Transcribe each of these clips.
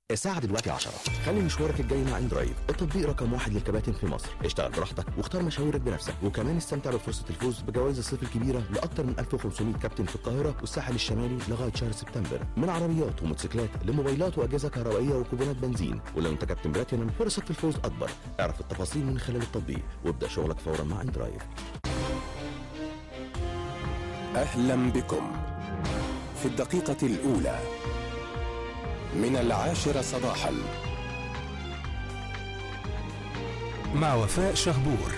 الساعة دلوقتي 10. خلي مشوارك الجاي مع اندرايف، التطبيق رقم 1 للكباتن في مصر. اشتغل براحتك واختار مشاويرك بنفسك، وكمان استمتع بفرصة الفوز بجوائز الصيف الكبيرة لأكثر من 1500 كابتن في القاهرة والساحل الشمالي لغاية شهر سبتمبر، من عربيات وموتوسيكلات لموبايلات وأجهزة كهربائية وكوبونات بنزين. ولو انت كابتن بلاتينم فرصك في الفوز أكبر. اعرف التفاصيل من خلال التطبيق وابدأ شغلك فورا مع اندرايف. أهلا بكم في الدقيقة الأولى من 10 صباحا مع وفاء شهبور.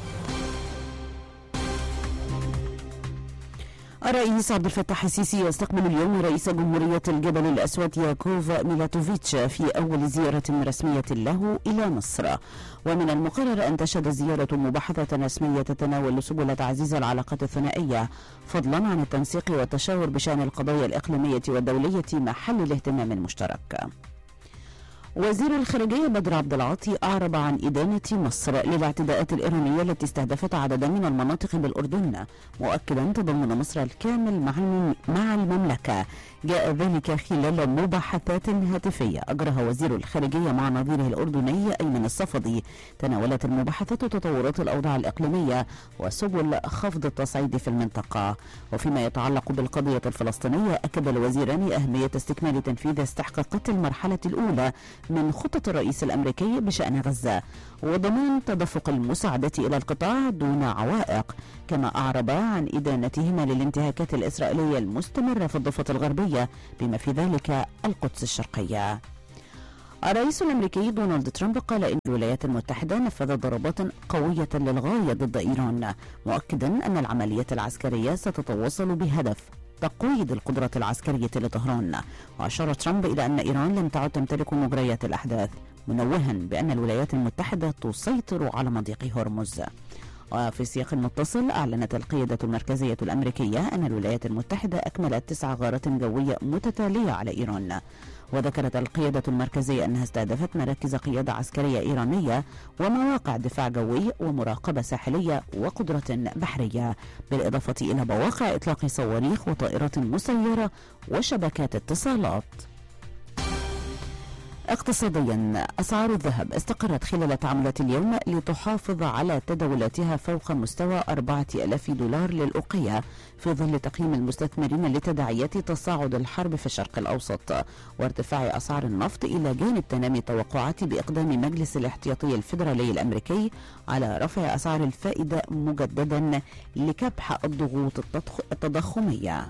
الرئيس عبد الفتاح السيسي يستقبل اليوم رئيس جمهورية الجبل الأسود ياكوف ميلاتوفيتش في أول زيارة رسمية له إلى مصر. ومن المقرر أن تشهد الزيارة مباحثة رسمية تتناول سبل تعزيز العلاقات الثنائية، فضلا عن التنسيق والتشاور بشأن القضايا الإقليمية والدولية محل الاهتمام المشترك. وزير الخارجية بدر عبد العاطي أعرب عن إدانة مصر للاعتداءات الإيرانية التي استهدفت عددا من المناطق بالأردن، مؤكدا تضامن مصر الكامل مع المملكة. جاء ذلك خلال مباحثات هاتفية أجرها وزير الخارجية مع نظيره الأردني أيمن الصفدي. تناولت المباحثات تطورات الأوضاع الإقليمية وسبل خفض التصعيد في المنطقة. وفيما يتعلق بالقضية الفلسطينية، أكد الوزيران أهمية استكمال تنفيذ استحقاقات المرحلة الأولى من خطة الرئيس الأمريكي بشأن غزة، وضمان تدفق المساعدة إلى القطاع دون عوائق. كما أعرب عن إدانتهما للانتهاكات الإسرائيلية المستمرة في الضفة الغربية بما في ذلك القدس الشرقية. الرئيس الأمريكي دونالد ترامب قال إن الولايات المتحدة نفذت ضربات قوية للغاية ضد إيران، مؤكدا أن العملية العسكرية ستتواصل بهدف تقويض القدرة العسكرية لطهران. وأشار ترامب إلى أن إيران لم تعد تمتلك مجريات الأحداث، منوها بأن الولايات المتحدة تسيطر على مضيق هرمز. وفي سياق متصل، أعلنت القيادة المركزية الأمريكية أن الولايات المتحدة أكملت 9 غارات جوية متتالية على إيران. وذكرت القيادة المركزية أنها استهدفت مراكز قيادة عسكرية إيرانية ومواقع دفاع جوي ومراقبة ساحلية وقدرة بحرية، بالإضافة إلى مواقع إطلاق صواريخ وطائرات مسيرة وشبكات اتصالات. اقتصاديا، أسعار الذهب استقرت خلال تعاملات اليوم لتحافظ على تداولاتها فوق مستوى 4000 دولار للأوقية في ظل تقييم المستثمرين لتداعيات تصاعد الحرب في الشرق الأوسط وارتفاع أسعار النفط، إلى جانب تنامي التوقعات بإقدام مجلس الاحتياطي الفيدرالي الأمريكي على رفع أسعار الفائدة مجددا لكبح الضغوط التضخمية.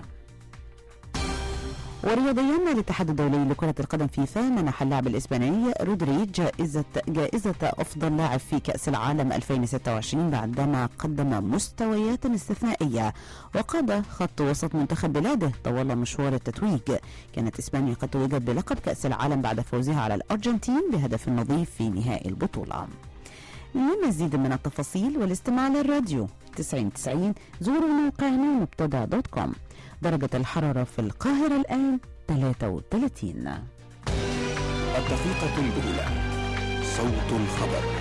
ورياضيا، الاتحاد الدولي لكرة القدم فيفا منح اللاعب الإسباني رودري جائزة أفضل لاعب في كأس العالم 2026 بعدما قدم مستويات استثنائية وقاد خط وسط منتخب بلاده طوال مشوار التتويج. كانت إسبانيا قد توجت بلقب كأس العالم بعد فوزها على الأرجنتين بهدف نظيف في نهائي البطولة. لمزيد من التفاصيل والاستماع للراديو 90 زوروا موقعنا مبتدا.com. درجة الحرارة في القاهرة الآن 33. الدقيقة الأولى، صوت الخبر.